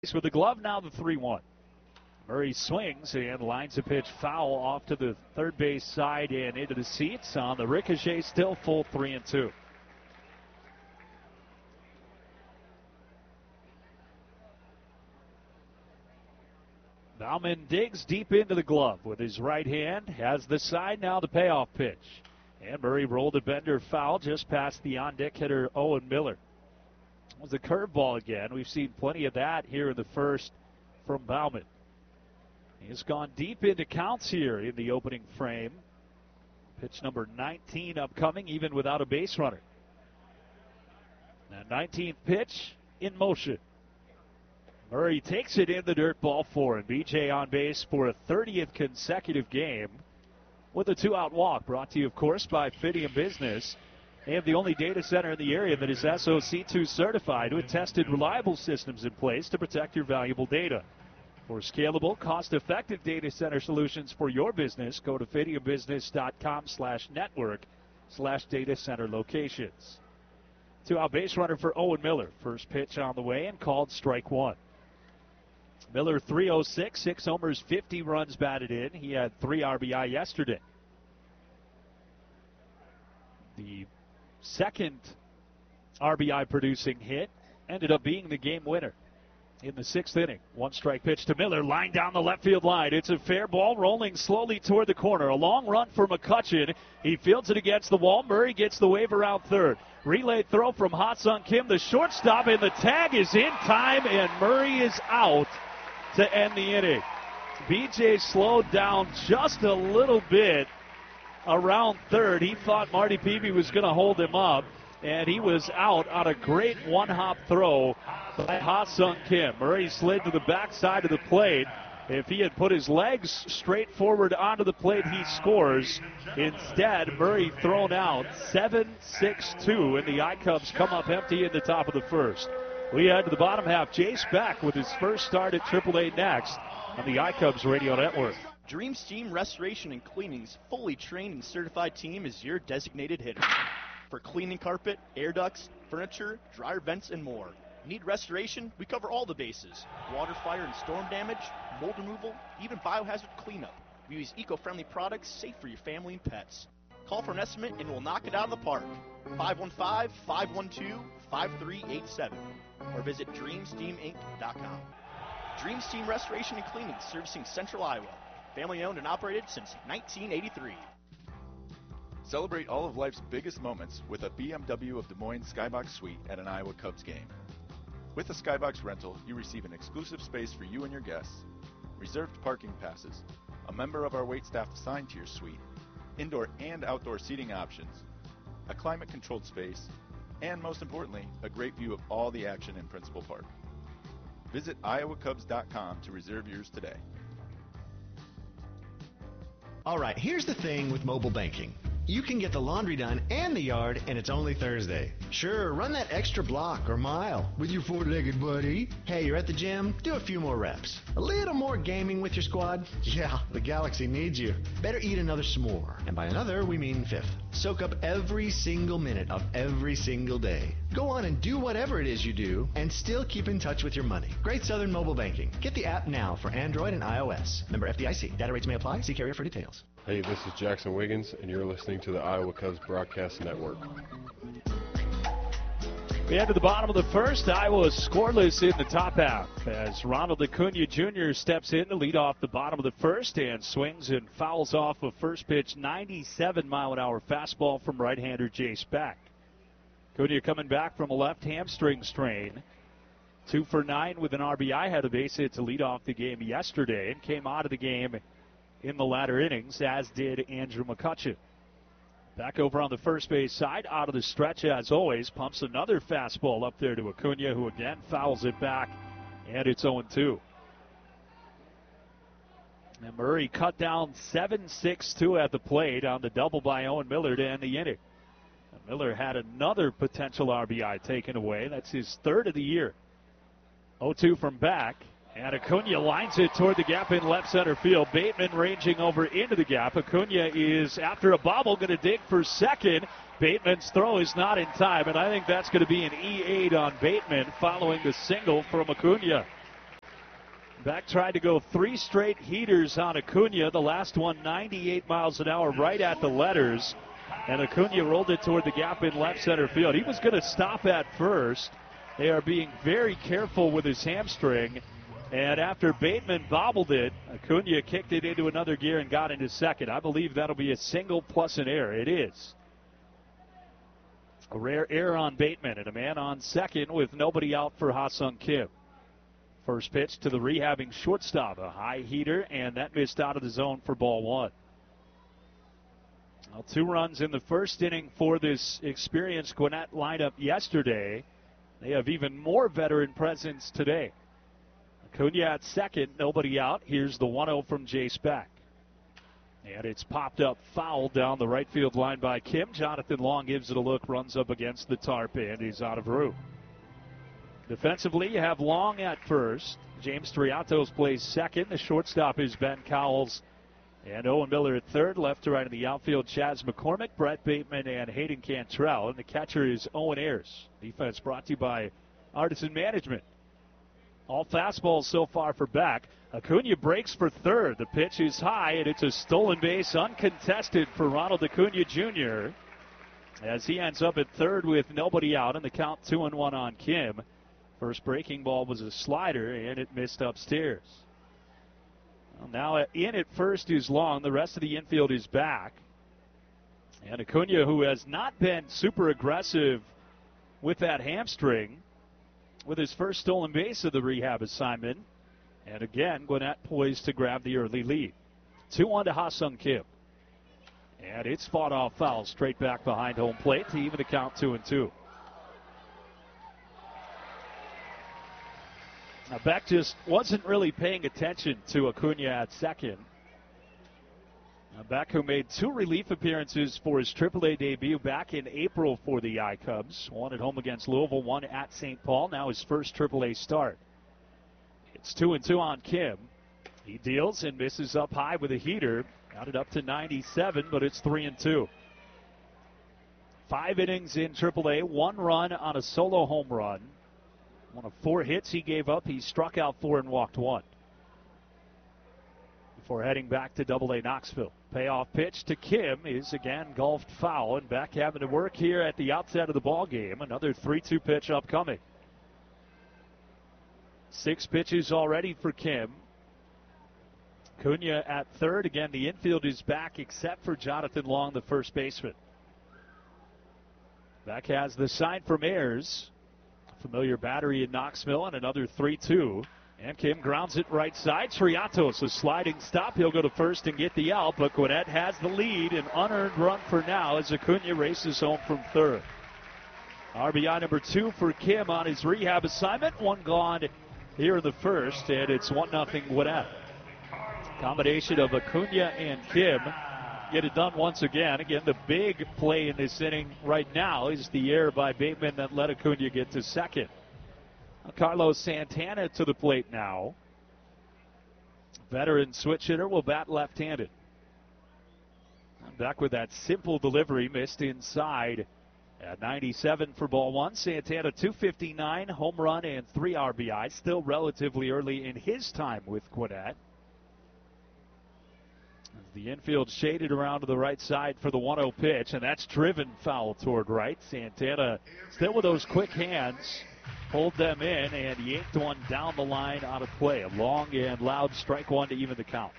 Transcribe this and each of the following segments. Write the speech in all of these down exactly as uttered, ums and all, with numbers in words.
With the glove, now the three one. Murray swings and lines a pitch foul off to the third base side and into the seats. On the ricochet, still full three and two. Baumann digs deep into the glove with his right hand. Has the side, now the payoff pitch. And Murray rolled a bender foul just past the on-deck hitter Owen Miller. It was a curveball again. We've seen plenty of that here in the first from Baumann. He's gone deep into counts here in the opening frame. Pitch number nineteen upcoming, even without a base runner. Now nineteenth pitch in motion. Murray takes it in the dirt, ball four, and B J on base for a thirtieth consecutive game with a two-out walk. Brought to you, of course, by Fidium Business. They have the only data center in the area that is S O C two certified with tested, reliable systems in place to protect your valuable data. For scalable, cost-effective data center solutions for your business, go to fidiumbusiness.com slash network slash data center locations. Two-out base runner for Owen Miller. First pitch on the way and called strike one. Miller three oh six, six homers, fifty runs batted in. He had three R B I yesterday. The second R B I producing hit ended up being the game winner in the sixth inning. One strike pitch to Miller, line down the left field line. It's a fair ball rolling slowly toward the corner. A long run for McCutchen. He fields it against the wall. Murray gets the wave around third. Relay throw from Ha-Seong Kim, the shortstop, and the tag is in time, and Murray is out to end the inning. B J slowed down just a little bit around third. He thought Marty Peavy was going to hold him up, and he was out on a great one-hop throw by Ha-Seong Kim. Murray slid to the backside of the plate. If he had put his legs straight forward onto the plate, he scores. Instead, Murray thrown out seven six two, and the I-Cubs come up empty in the top of the first. We head to the bottom half. Jace Beck with his first start at triple A next on the I-Cubs Radio Network. Dream Steam Restoration and Cleaning's fully trained and certified team is your designated hitter. For cleaning carpet, air ducts, furniture, dryer vents, and more. Need restoration? We cover all the bases. Water, fire, and storm damage, mold removal, even biohazard cleanup. We use eco-friendly products safe for your family and pets. Call for an estimate and we'll knock it out of the park. five one five, five one two, five three eight seven or visit dream steam inc dot com. Dream Steam Restoration and Cleaning, servicing Central Iowa. Family owned and operated since nineteen eighty-three. Celebrate all of life's biggest moments with a B M W of Des Moines Skybox Suite at an Iowa Cubs game. With a Skybox rental, you receive an exclusive space for you and your guests, reserved parking passes, a member of our waitstaff assigned to your suite, indoor and outdoor seating options, a climate-controlled space, and most importantly, a great view of all the action in Principal Park. Visit iowa cubs dot com to reserve yours today. All right, here's the thing with mobile banking. You can get the laundry done and the yard, and it's only Thursday. Sure, run that extra block or mile with your four-legged buddy. Hey, you're at the gym? Do a few more reps. A little more gaming with your squad? Yeah, the Galaxy needs you. Better eat another s'more. And by another, we mean fifth. Soak up every single minute of every single day. Go on and do whatever it is you do, and still keep in touch with your money. Great Southern Mobile Banking. Get the app now for Android and iOS. Member F D I C. Data rates may apply. See carrier for details. Hey, this is Jackson Wiggins, and you're listening to the Iowa Cubs Broadcast Network. We head to the bottom of the first. Iowa is scoreless in the top half as Ronald Acuna Junior steps in to lead off the bottom of the first and swings and fouls off a first pitch ninety-seven mile an hour fastball from right-hander Jace Beck. Acuna coming back from a left hamstring strain. Two for nine with an R B I, had a base hit to lead off the game yesterday and came out of the game in the latter innings, as did Andrew McCutchen. Back over on the first base side, out of the stretch as always, pumps another fastball up there to Acuna, who again fouls it back, and it's oh two. And Murray cut down seven six two at the plate on the double by Owen Miller to end the inning. And Miller had another potential R B I taken away. That's his third of the year. oh two from back. And Acuna lines it toward the gap in left center field. Bateman ranging over into the gap. Acuna is, after a bobble, going to dig for second. Bateman's throw is not in time, and I think that's going to be an E eight on Bateman following the single from Acuna. Beck tried to go three straight heaters on Acuna. The last one ninety-eight miles an hour right at the letters. And Acuna rolled it toward the gap in left center field. He was going to stop at first. They are being very careful with his hamstring. And after Bateman bobbled it, Acuna kicked it into another gear and got into second. I believe that'll be a single plus an error. It is. A rare error on Bateman and a man on second with nobody out for Ha-Sung Kim. First pitch to the rehabbing shortstop, a high heater, and that missed out of the zone for ball one. Well, two runs in the first inning for this experienced Gwinnett lineup yesterday. They have even more veteran presence today. Acuna at second, nobody out. Here's the one oh from Jace Beck. And it's popped up foul down the right field line by Kim. Jonathan Long gives it a look, runs up against the tarp, and he's out of room. Defensively, you have Long at first. James Triatos plays second. The shortstop is Ben Cowles. And Owen Miller at third. Left to right in the outfield, Chaz McCormick, Brett Bateman, and Hayden Cantrell. And the catcher is Owen Ayers. Defense brought to you by Artisan Management. All fastballs so far for Beck. Acuna breaks for third. The pitch is high, and it's a stolen base, uncontested for Ronald Acuna Junior as he ends up at third with nobody out, and the count two and one on Kim. First breaking ball was a slider, and it missed upstairs. Well, now in at first is Long. The rest of the infield is back. And Acuna, who has not been super aggressive with that hamstring, with his first stolen base of the rehab assignment. And again, Gwinnett poised to grab the early lead. two one to Ha-Sung Kim. And it's fought off foul straight back behind home plate to even the count two and two. Now Beck just wasn't really paying attention to Acuna at second. Now Beck, who made two relief appearances for his triple A debut back in April for the I-Cubs. One at home against Louisville, one at Saint Paul. Now his first triple A start. It's two and two on Kim. He deals and misses up high with a heater. Got it up to ninety-seven, but it's three and two. Five innings in triple A, one run on a solo home run. One of four hits he gave up. He struck out four and walked one. Before heading back to double A Knoxville. Payoff pitch to Kim is again golfed foul, and Beck having to work here at the outset of the ball game. Another three two pitch upcoming. Six pitches already for Kim. Acuna at third. Again, the infield is back except for Jonathan Long, the first baseman. Beck has the sign from Ayers. Familiar battery in Knoxville, and another three two. And Kim grounds it right side. Triatos, a sliding stop. He'll go to first and get the out, but Gwinnett has the lead. An unearned run for now as Acuna races home from third. R B I number two for Kim on his rehab assignment. One gone here in the first, and it's one nothing Gwinnett. Combination of Acuna and Kim get it done once again. Again, the big play in this inning right now is the error by Bateman that let Acuna get to second. Carlos Santana to the plate now. Veteran switch hitter will bat left-handed. Back with that simple delivery, missed inside at ninety-seven for ball one. Santana two fifty-nine, home run and three R B I. Still relatively early in his time with Gwinnett. The infield shaded around to the right side for the one oh pitch, and that's driven foul toward right. Santana still with those quick hands, pulled them in, and yanked one down the line out of play. A long and loud strike one to even the count.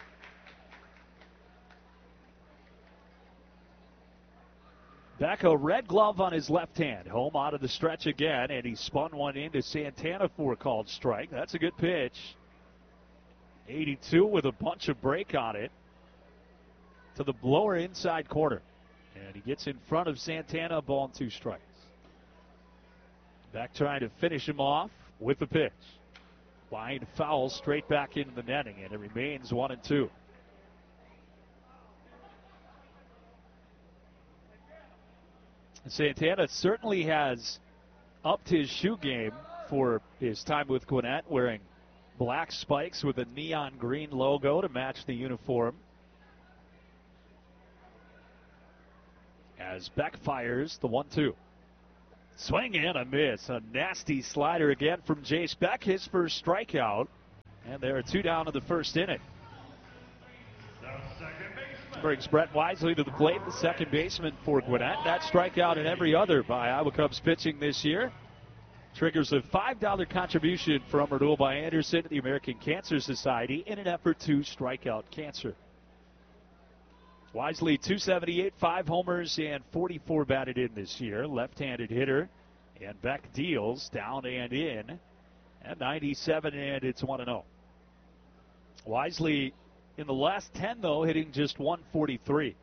Beck, a red glove on his left hand. Home out of the stretch again, and he spun one into Santana for a called strike. That's a good pitch. eighty-two with a bunch of break on it to the blower inside corner. And he gets in front of Santana, ball and two strikes. Beck trying to finish him off with the pitch. Line foul straight back into the netting, and it remains one and two. Santana certainly has upped his shoe game for his time with Gwinnett, wearing black spikes with a neon green logo to match the uniform. As Beck fires the one two. Swing and a miss. A nasty slider again from Jace Beck. His first strikeout. And there are two down in the first inning. Brings Brett Wisely to the plate, the second baseman for Gwinnett. That strikeout and every other by Iowa Cubs pitching this year triggers a five dollar contribution from Renewal by Anderson to the American Cancer Society in an effort to strike out cancer. Wisely, two seventy-eight, five homers, and forty-four batted in this year. Left-handed hitter. And Beck deals down and in at ninety-seven, and it's one and oh. Wisely in the last ten, though, hitting just one forty-three.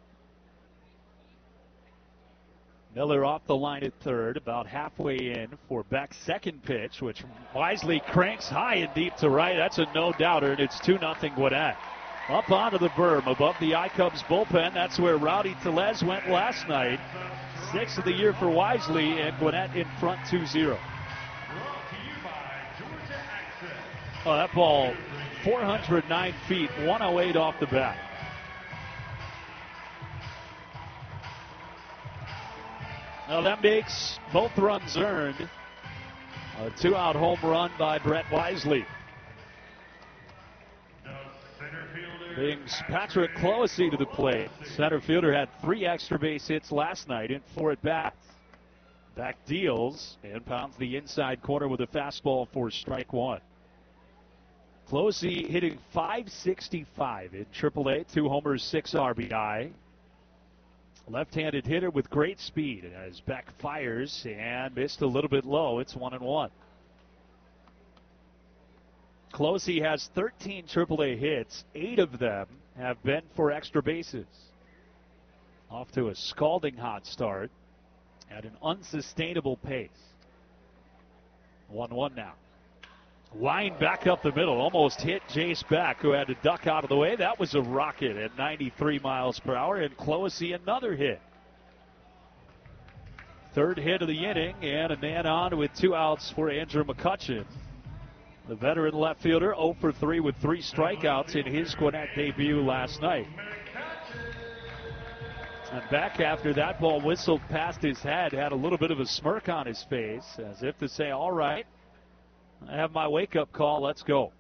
Miller off the line at third, about halfway in for Beck's second pitch, which Wisely cranks high and deep to right. That's a no-doubter, and it's two nothing Gwinnett. Up onto the berm above the I-Cubs bullpen. That's where Rowdy Tellez went last night. Sixth of the year for Wisely, and Gwinnett in front two zero. Oh, that ball, four hundred nine feet, one oh eight off the bat. Now that makes both runs earned. A two-out home run by Brett Wisely. Brings Patrick Clohessy to the plate. Center fielder had three extra base hits last night in four at-bats. Back deals and pounds the inside corner with a fastball for strike one. Clohessy hitting five sixty-five in triple A, two homers, six R B I. Left-handed hitter with great speed as Beck fires and missed a little bit low. It's one and one. Clohessy has thirteen triple A hits. Eight of them have been for extra bases. Off to a scalding hot start at an unsustainable pace. one one now. Line back up the middle. Almost hit Jace Beck, who had to duck out of the way. That was a rocket at ninety-three miles per hour. And Clohessy another hit. Third hit of the inning, and a man on with two outs for Andrew McCutchen. The veteran left fielder oh for three with three strikeouts in his Gwinnett debut last night. And Beck, after that ball whistled past his head, had a little bit of a smirk on his face, as if to say, all right, I have my wake-up call, let's go.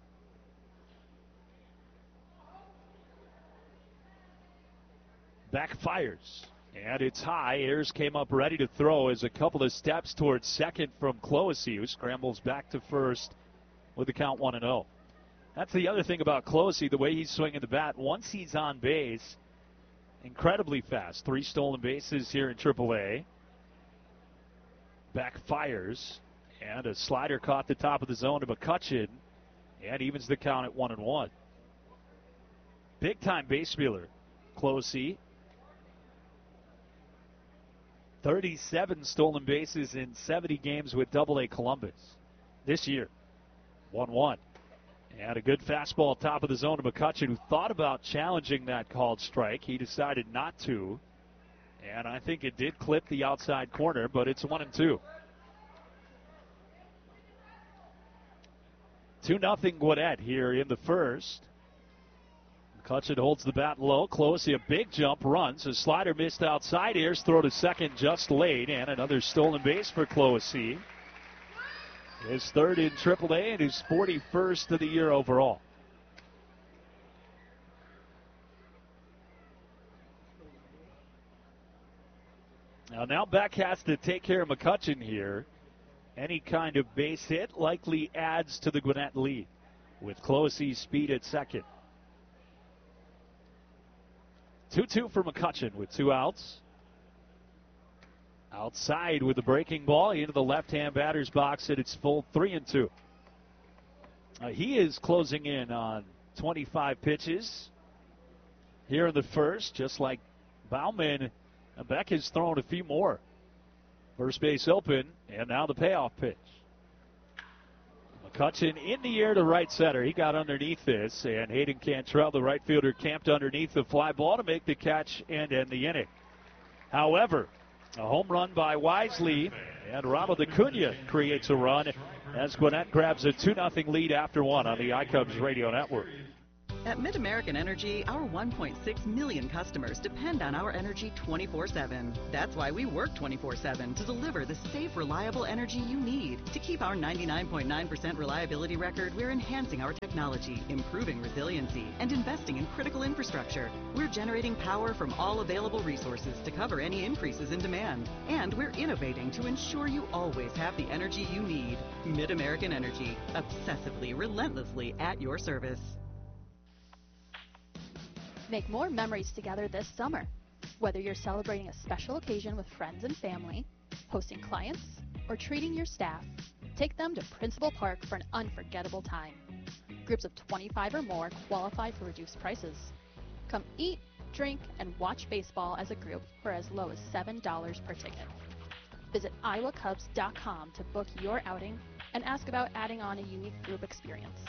Beck fires, and it's high. Ayers came up ready to throw as a couple of steps towards second from Clohessy, who scrambles back to first with the count one and oh. That's the other thing about Clohessy, the way he's swinging the bat. Once he's on base, incredibly fast. Three stolen bases here in triple A. Beck fires, and a slider caught the top of the zone to McCutchen, and evens the count at one and one. Big-time base stealer, Clohessy. thirty-seven stolen bases in seventy games with double A Columbus this year. one one. And a good fastball top of the zone to McCutchen, who thought about challenging that called strike. He decided not to. And I think it did clip the outside corner, but it's one and two. two nothing Gwinnett here in the first. McCutchen holds the bat low. Clohessy, a big jump, runs. A slider missed outside. Ayers throw to second just late, and another stolen base for Clohessy. His third in triple A and his forty-first of the year overall. Now, now Beck has to take care of McCutchen here. Any kind of base hit likely adds to the Gwinnett lead with Clohessy's speed at second. two two for McCutchen with two outs. Outside with the breaking ball into the left-hand batter's box, and it's full three and two. Uh, he is closing in on twenty-five pitches here in the first, just like Bauman. Uh, Beck has thrown a few more. First base open, and now the payoff pitch. McCutchen in the air to right center. He got underneath this, and Hayden Cantrell, the right fielder, camped underneath the fly ball to make the catch and end the inning. However, a home run by Wisely, and Ronald Acuna creates a run as Gwinnett grabs a two nothing lead after one on the iCubs Radio Network. At Mid-American Energy, our one point six million customers depend on our energy twenty-four seven. That's why we work twenty-four seven to deliver the safe, reliable energy you need. To keep our ninety-nine point nine percent reliability record, we're enhancing our technology, improving resiliency, and investing in critical infrastructure. We're generating power from all available resources to cover any increases in demand. And we're innovating to ensure you always have the energy you need. Mid-American Energy, obsessively, relentlessly at your service. Make more memories together this summer. Whether you're celebrating a special occasion with friends and family, hosting clients, or treating your staff, take them to Principal Park for an unforgettable time. Groups of twenty-five or more qualify for reduced prices. Come eat, drink, and watch baseball as a group for as low as seven dollars per ticket. Visit iowa cubs dot com to book your outing and ask about adding on a unique group experience.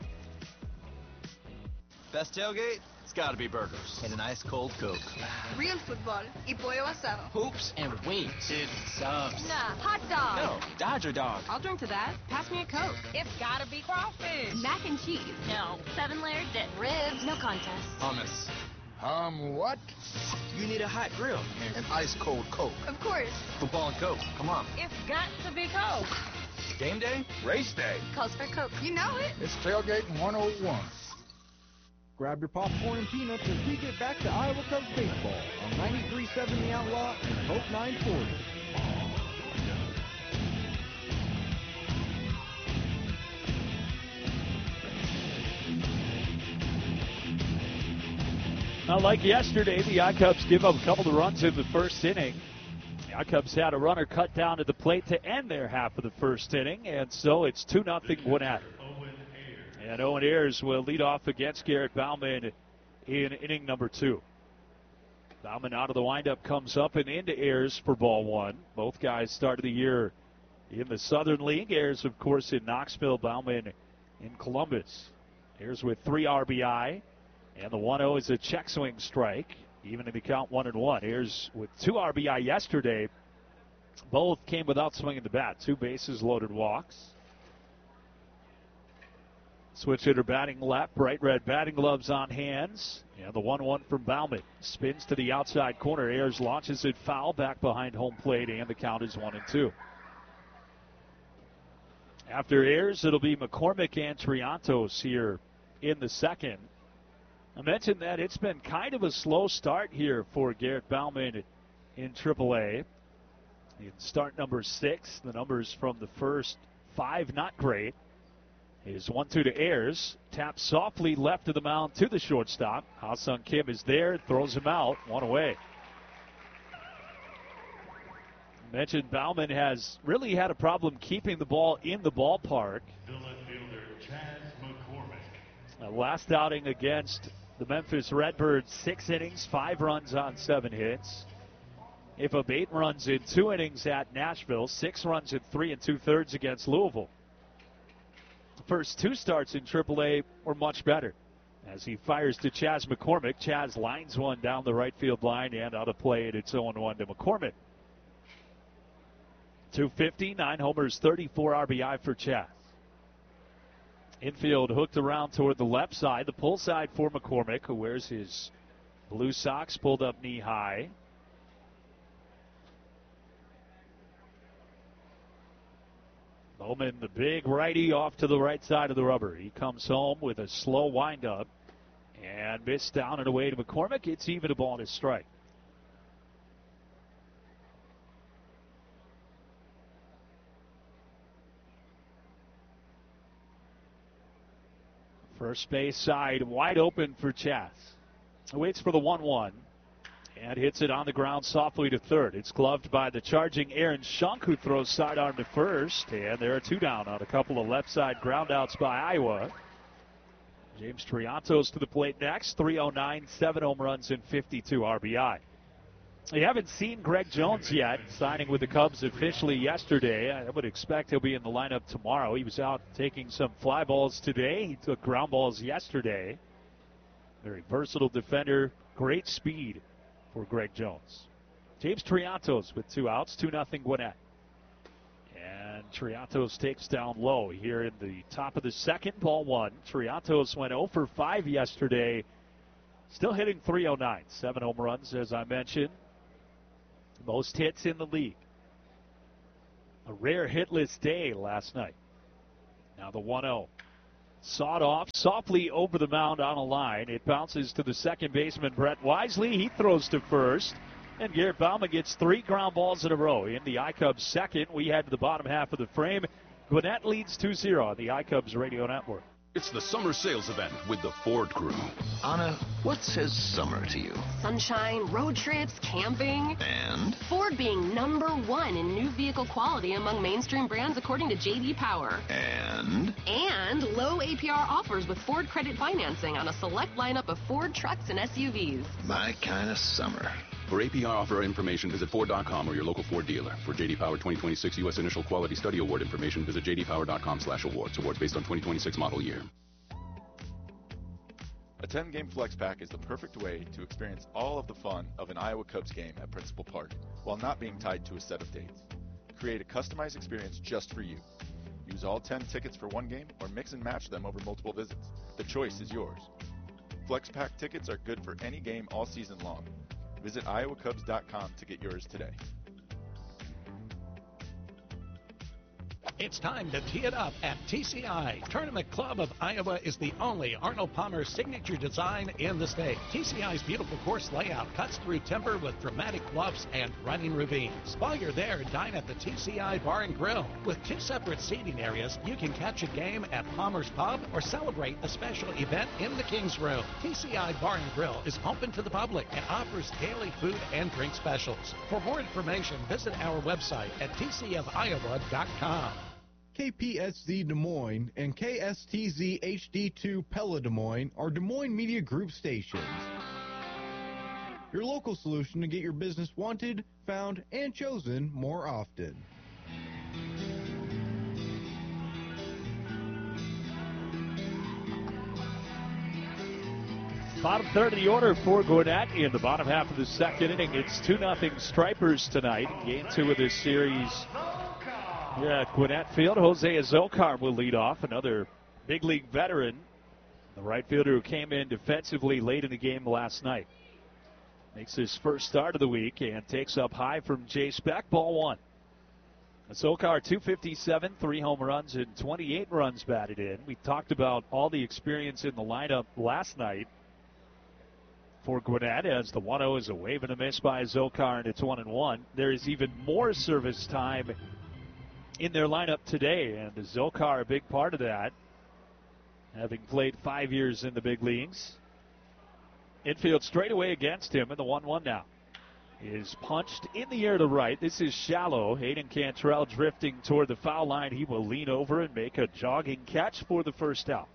Best tailgate? It's gotta be burgers. And an ice cold Coke. Real football y pollo asado. Hoops and wings. Dude, subs. Nah, hot dog. No, Dodger dog. I'll drink to that. Pass me a Coke. It's gotta be crawfish. Mac and cheese. No. Seven layer dip. Ribs. No contest. Hummus. Um, what? You need a hot grill. An ice cold Coke. Of course. Football and Coke. Come on. It's got to be Coke. Game day? Race day. Calls for Coke. You know it. It's Tailgating one oh one. Grab your popcorn and peanuts as we get back to Iowa Cubs baseball on ninety-three point seven The Outlaw and Hope nine forty. Now, like yesterday, the I-Cubs give up a couple of runs in the first inning. The I-Cubs had a runner cut down at the plate to end their half of the first inning, and so it's two nothing Gwinnett. And Owen Ayers will lead off against Garrett Bauman in inning number two. Bauman out of the windup comes up and into Ayers for ball one. Both guys started the year in the Southern League. Ayers, of course, in Knoxville, Bauman in Columbus. Ayers with three R B I, and the one oh is a check swing strike, even in the count one and one. Ayers with two R B I yesterday. Both came without swinging the bat. Two bases loaded walks. Switch hitter batting left, bright red batting gloves on hands. And the one one from Bauman. Spins to the outside corner. Ayers launches it foul back behind home plate, and the count is one and two. After Ayers, it'll be McCormick and Triantos here in the second. I mentioned that it's been kind of a slow start here for Garrett Bauman in triple A. In start number six, the numbers from the first five not great. Is one two to Ayers. Taps softly left of the mound to the shortstop. Ha-Sung Kim is there, throws him out, one away. I mentioned Bauman has really had a problem keeping the ball in the ballpark. The left fielder, Chaz McCormick. Uh, last outing against the Memphis Redbirds, six innings, five runs on seven hits. If of eight runs in two innings at Nashville, six runs in three and two-thirds against Louisville. The first two starts in triple A were much better. As he fires to Chaz McCormick, Chaz lines one down the right field line and out of play, and it's oh one to McCormick. two fifty, nine homers, thirty-four R B I for Chaz. Infield hooked around toward the left side. The pull side for McCormick, who wears his blue socks pulled up knee high. Bowman, the big righty, off to the right side of the rubber. He comes home with a slow windup and missed down and away to McCormick. It's even a ball and a strike. First base side wide open for Chaz. Waits for the one one. And hits it on the ground softly to third. It's gloved by the charging Aaron Schunk, who throws sidearm to first. And there are two down on a couple of left side groundouts by Iowa. James Triantos to the plate next. three oh nine, seven home runs, and fifty-two R B I. You haven't seen Greg Jones yet, signing with the Cubs officially yesterday. I would expect he'll be in the lineup tomorrow. He was out taking some fly balls today. He took ground balls yesterday. Very versatile defender, great speed for Greg Jones. James Triantos with two outs, two nothing Gwinnett. And Triatos takes down low here in the top of the second, ball one. Triatos went oh for five yesterday, still hitting three oh nine. Seven home runs, as I mentioned. Most hits in the league. A rare hitless day last night. Now the one oh. Sawed off softly over the mound on a line. It bounces to the second baseman, Brett Wisely. He throws to first. And Garrett Bauman gets three ground balls in a row. In the iCubs second, we head to the bottom half of the frame. Gwinnett leads two zero on the iCubs Radio Network. It's the summer sales event with the Ford crew. Anna, what says summer to you? Sunshine, road trips, camping. And? Ford being number one in new vehicle quality among mainstream brands according to J D Power. And? And low A P R offers with Ford credit financing on a select lineup of Ford trucks and S U Vs. My kind of summer. For A P R offer information, visit Ford dot com or your local Ford dealer. For J D Power twenty twenty-six U S Initial Quality Study Award information, visit J D Power dot com slash awards. Awards based on twenty twenty-six model year. A ten-game flex pack is the perfect way to experience all of the fun of an Iowa Cubs game at Principal Park while not being tied to a set of dates. Create a customized experience just for you. Use all ten tickets for one game or mix and match them over multiple visits. The choice is yours. Flex pack tickets are good for any game all season long. Visit Iowa Cubs dot com to get yours today. It's time to tee it up at T C I. Tournament Club of Iowa is the only Arnold Palmer signature design in the state. T C I's beautiful course layout cuts through timber with dramatic bluffs and running ravines. While you're there, dine at the T C I Bar and Grill. With two separate seating areas, you can catch a game at Palmer's Pub or celebrate a special event in the King's Room. T C I Bar and Grill is open to the public and offers daily food and drink specials. For more information, visit our website at T C F Iowa dot com. K P S Z Des Moines and K S T Z H D two Pella Des Moines are Des Moines Media Group stations. Your local solution to get your business wanted, found, and chosen more often. Bottom third of the order for Gwinnett in the bottom half of the second inning. It's two nothing Stripers tonight. Game two of this series. Yeah, at Gwinnett Field, Jose Azocar will lead off, another big league veteran, the right fielder who came in defensively late in the game last night. Makes his first start of the week and takes up high from Jay Speck, ball one. Azocar, two fifty-seven, three home runs and twenty-eight runs batted in. We talked about all the experience in the lineup last night for Gwinnett, as the one oh is a wave and a miss by Azocar, and it's one and one. There is even more service time in their lineup today, and Azocar a big part of that, having played five years in the big leagues. Infield straight away against him, and the one one now is punched in the air to right. This is shallow. Hayden Cantrell drifting toward the foul line. He will lean over and make a jogging catch for the first out.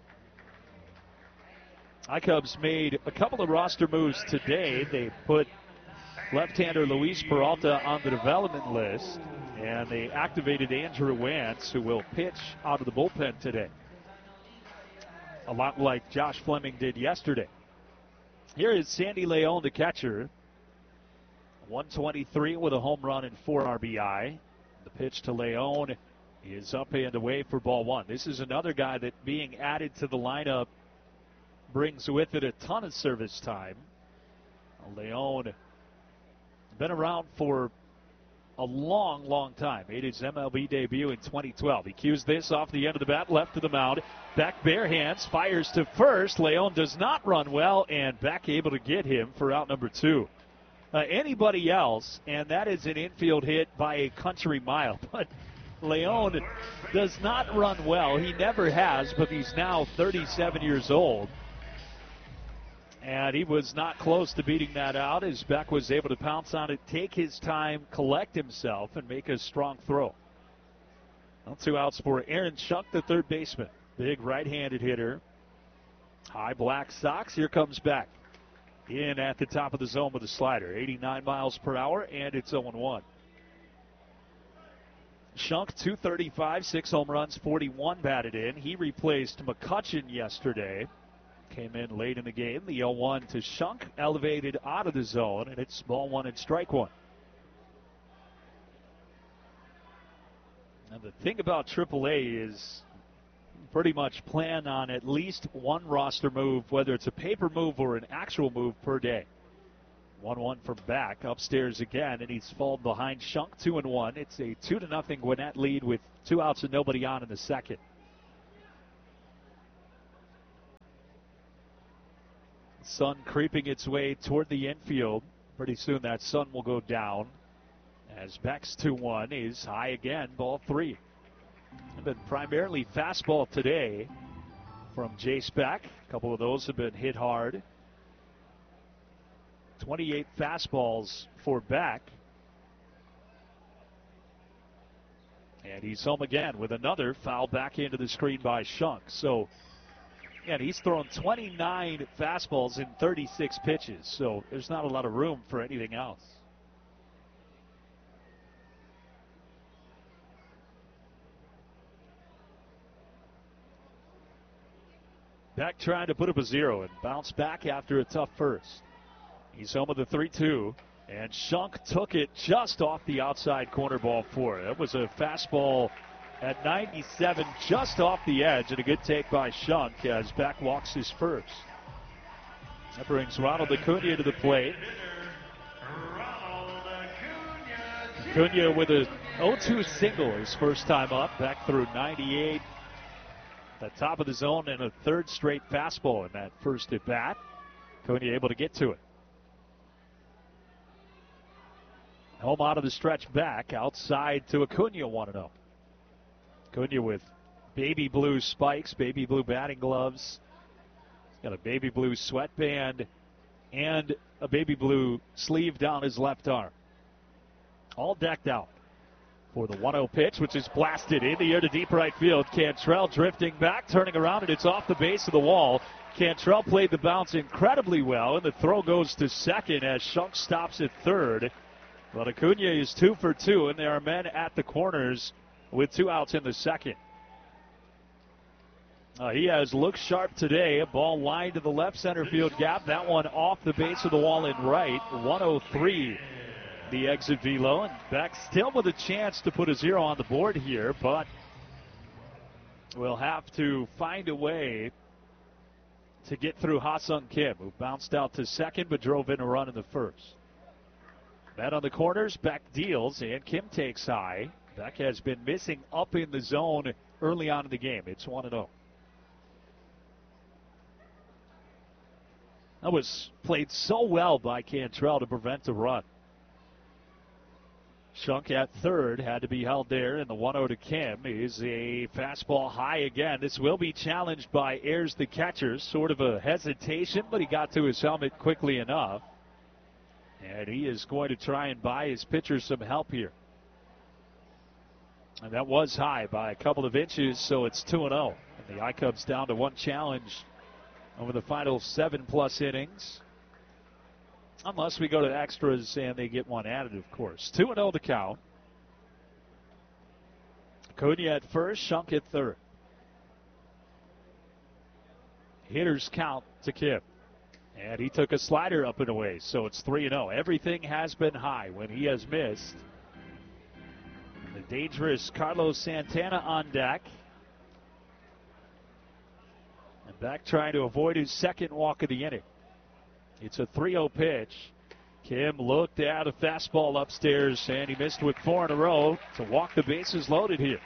iCubs made a couple of roster moves today. They put left-hander Luis Peralta on the development list, and they activated Andrew Wantz, who will pitch out of the bullpen today, a lot like Josh Fleming did yesterday. Here is Sandy Leon, the catcher. one twenty-three with a home run and four R B I. The pitch to Leon is up and away for ball one. This is another guy that, being added to the lineup, brings with it a ton of service time. Leon been around for a long, long time. Made his M L B debut in twenty twelve. He cues this off the end of the bat, left to the mound. Back bare hands, fires to first. Leon does not run well, and back able to get him for out number two. Uh, anybody else, and that is an infield hit by a country mile. But Leon does not run well. He never has, but he's now thirty-seven years old. And he was not close to beating that out, as Beck was able to pounce on it, take his time, collect himself, and make a strong throw. Well, two outs for Aaron Schunk, the third baseman. Big right-handed hitter. High black socks. Here comes Beck. In at the top of the zone with a slider. eighty-nine miles per hour, and it's oh one. Schunk, two thirty-five, six home runs, forty-one batted in. He replaced McCutchen yesterday. Came in late in the game. The oh one to Schunk, elevated out of the zone, and it's ball one and strike one. And the thing about triple A is pretty much plan on at least one roster move, whether it's a paper move or an actual move per day. one one from back, upstairs again, and he's fallen behind Shunk two and one. It's a two to nothing Gwinnett lead with two outs and nobody on in the second. Sun creeping its way toward the infield. Pretty soon that sun will go down as Beck's two one is high again, ball three. Been primarily fastball today from Jace Beck. A couple of those have been hit hard. twenty-eight fastballs for Beck. And he's home again with another foul back into the screen by Shunk. So, again, he's thrown twenty-nine fastballs in thirty-six pitches. So there's not a lot of room for anything else. Beck trying to put up a zero and bounce back after a tough first. He's home with the three two, and Shunk took it just off the outside corner, ball four. That was a fastball at ninety-seven, just off the edge, and a good take by Shunk as Beck walks his first. That brings Ronald Acuna to the plate. Acuna with a oh two single his first time up. Beck threw ninety-eight. The top of the zone and a third straight fastball in that first at bat. Acuna able to get to it. Home out of the stretch back, outside to Acuna one and oh. Acuna with baby blue spikes, baby blue batting gloves. He's got a baby blue sweatband and a baby blue sleeve down his left arm. All decked out for the one oh pitch, which is blasted in the air to deep right field. Cantrell drifting back, turning around, and it's off the base of the wall. Cantrell played the bounce incredibly well, and the throw goes to second as Shunk stops at third. But Acuna is two for two, and there are men at the corners with two outs in the second. Uh, he has looked sharp today. A ball lined to the left center field gap. That one off the base of the wall in right. one oh three. The exit velo, and Beck still with a chance to put a zero on the board here, but we'll have to find a way to get through Ha-Sung Kim, who bounced out to second but drove in a run in the first. Men on the corners, Beck deals, and Kim takes high. Beck has been missing up in the zone early on in the game. It's one and oh. That was played so well by Cantrell to prevent a run. Shunk at third had to be held there, and the one oh to Kim is a fastball high again. This will be challenged by Ayers, the catcher. Sort of a hesitation, but he got to his helmet quickly enough. And he is going to try and buy his pitcher some help here. And that was high by a couple of inches, so it's two and oh. And the I-Cubs down to one challenge over the final seven-plus innings. Unless we go to extras and they get one added, of course. two and oh to count. Acuna at first, Shunk at third. Hitters count to Kim. And he took a slider up and away, so it's three and oh. Everything has been high when he has missed. And the dangerous Carlos Santana on deck. And Beck trying to avoid his second walk of the inning. It's a three oh pitch. Kim looked at a fastball upstairs, and he missed with four in a row to walk the bases loaded here.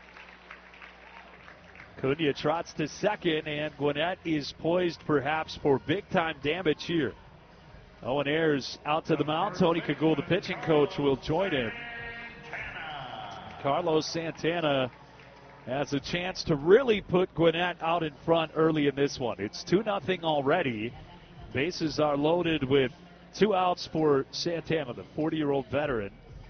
Acuna trots to second, and Gwinnett is poised perhaps for big-time damage here. Owen Ayers out to the mound. Tony Kagul, the pitching coach, will join him. Carlos Santana has a chance to really put Gwinnett out in front early in this one. It's two nothing already. Bases are loaded with two outs for Santana, the forty-year-old veteran.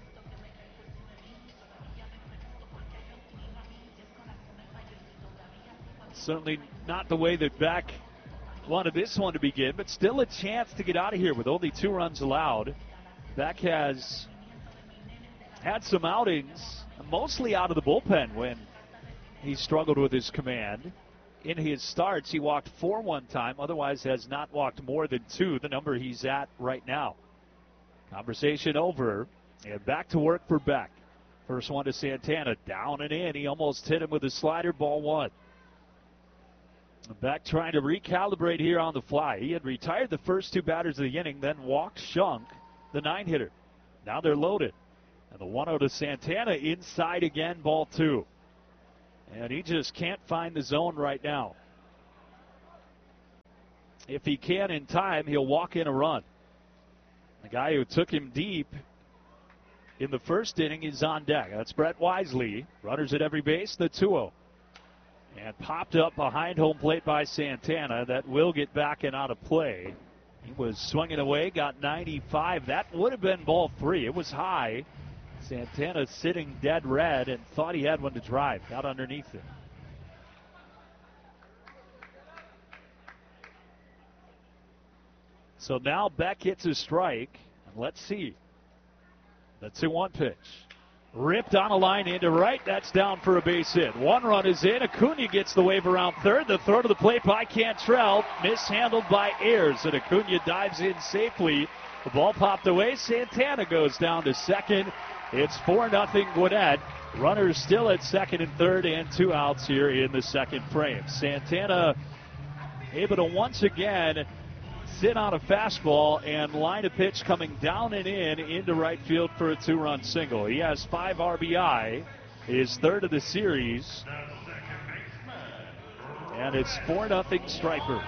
Certainly not the way that Beck wanted this one to begin, but still a chance to get out of here with only two runs allowed. Beck has had some outings, mostly out of the bullpen when he struggled with his command. In his starts, he walked four one time, otherwise has not walked more than two, the number he's at right now. Conversation over, and back to work for Beck. First one to Santana, down and in. He almost hit him with a slider, ball one. Beck trying to recalibrate here on the fly. He had retired the first two batters of the inning, then walked Shunk, the nine-hitter. Now they're loaded. And the one oh to Santana inside again, ball two. And he just can't find the zone right now. If he can in time, he'll walk in a run. The guy who took him deep in the first inning is on deck. That's Brett Wisely. Runners at every base, the two oh. And popped up behind home plate by Santana. That will get back and out of play. He was swinging away, got ninety-five. That would have been ball three. It was high. Santana sitting dead red and thought he had one to drive. Got underneath it. So now Beck hits a strike. And let's see. The two one pitch. Ripped on a line into right. That's down for a base hit. One run is in. Acuna gets the wave around third. The throw to the plate by Cantrell. Mishandled by Ayers. And Acuna dives in safely. The ball popped away. Santana goes down to second. It's four nothing Gwinnett. Runners still at second and third and two outs here in the second frame. Santana able to once again sit on a fastball and line a pitch coming down and in into right field for a two-run single. He has five R B I, his third of the series, and it's four nothing Stripers.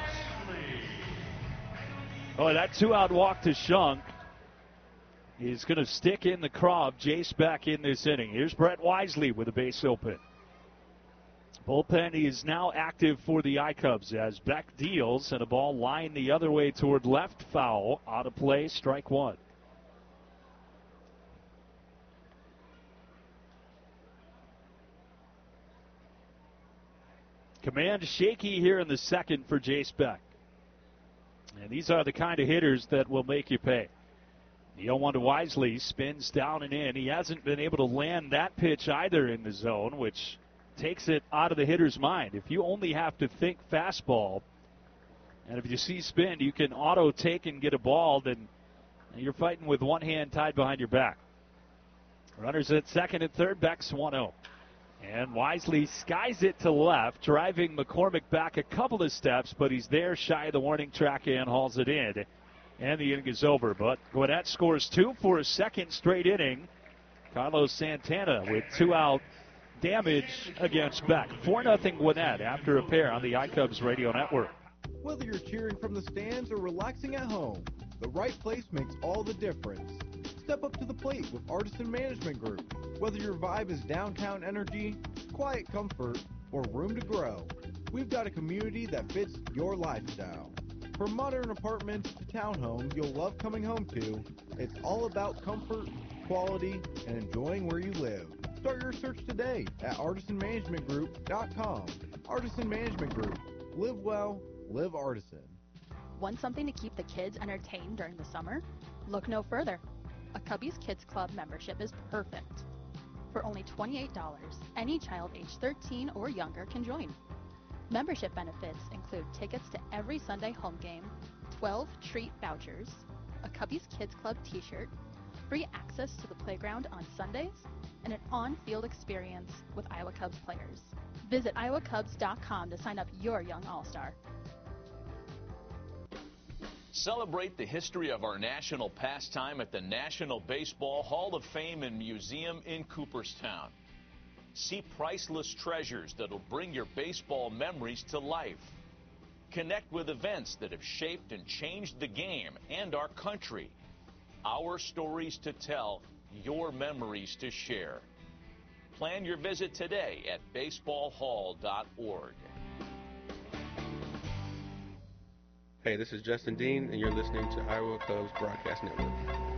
Oh, that two-out walk to Shunk is going to stick in the craw of Jace Beck in this inning. Here's Brett Wisely with a base open. Bullpen is now active for the I-Cubs as Beck deals and a ball lined the other way toward left, foul. Out of play, strike one. Command shaky here in the second for Jace Beck. And these are the kind of hitters that will make you pay. The oh one to Wisely spins down and in. He hasn't been able to land that pitch either in the zone, which takes it out of the hitter's mind. If you only have to think fastball, and if you see spin, you can auto take and get a ball, then you're fighting with one hand tied behind your back. Runners at second and third, Beck's one oh. And Wisely skies it to left, driving McCormick back a couple of steps, but he's there shy of the warning track and hauls it in. And the inning is over. But Gwinnett scores two for a second straight inning. Carlos Santana with two out damage against Beck. four nothing Gwinnett after a pair on the I-Cubs radio network. Whether you're cheering from the stands or relaxing at home, the right place makes all the difference. Step up to the plate with Artisan Management Group. Whether your vibe is downtown energy, quiet comfort, or room to grow, we've got a community that fits your lifestyle. From modern apartments to townhomes you'll love coming home to, it's all about comfort, quality, and enjoying where you live. Start your search today at artisan management group dot com. Artisan Management Group. Live well, live Artisan. Want something to keep the kids entertained during the summer? Look no further. A Cubbies Kids Club membership is perfect. For only twenty-eight dollars, any child age thirteen or younger can join. Membership benefits include tickets to every Sunday home game, twelve treat vouchers, a Cubbies Kids Club t-shirt, free access to the playground on Sundays, and an on-field experience with Iowa Cubs players. Visit iowa cubs dot com to sign up your young all-star. Celebrate the history of our national pastime at the National Baseball Hall of Fame and Museum in Cooperstown. See priceless treasures that'll bring your baseball memories to life. Connect with events that have shaped and changed the game and our country. Our stories to tell, your memories to share. Plan your visit today at baseball hall dot org. Hey, this is Justin Dean, and you're listening to Iowa Cubs Broadcast Network.